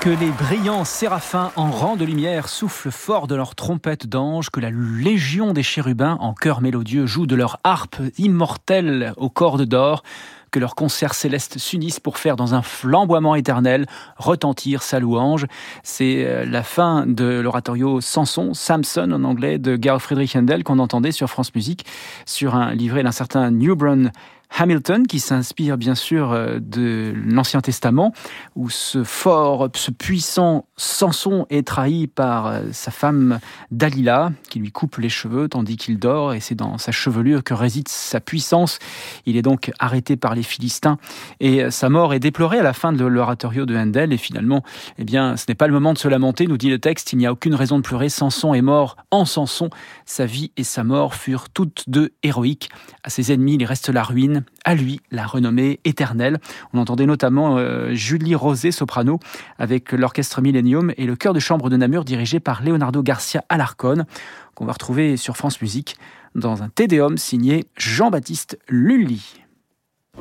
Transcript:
Que les brillants séraphins en rang de lumière soufflent fort de leurs trompettes d'ange, que la légion des chérubins en chœur mélodieux joue de leur harpe immortelle aux cordes d'or, que leurs concerts célestes s'unissent pour faire dans un flamboiement éternel retentir sa louange. C'est la fin de l'oratorio Samson en anglais, de Georg Friedrich Händel, qu'on entendait sur France Musique, sur un livret d'un certain Newburn Hamilton, qui s'inspire bien sûr de l'Ancien Testament, où ce puissant Samson est trahi par sa femme Dalila, qui lui coupe les cheveux tandis qu'il dort, et c'est dans sa chevelure que réside sa puissance. Il est donc arrêté par les Philistins, et sa mort est déplorée à la fin de l'oratorio de Händel, et finalement, eh bien, ce n'est pas le moment de se lamenter, nous dit le texte, il n'y a aucune raison de pleurer, Samson est mort en Samson, sa vie et sa mort furent toutes deux héroïques. À ses ennemis, il reste la ruine, à lui, la renommée éternelle. On entendait notamment Julie Rosé, soprano, avec l'orchestre Millennium et le chœur de chambre de Namur dirigé par Leonardo Garcia Alarcón, qu'on va retrouver sur France Musique dans un Te Deum signé Jean-Baptiste Lully.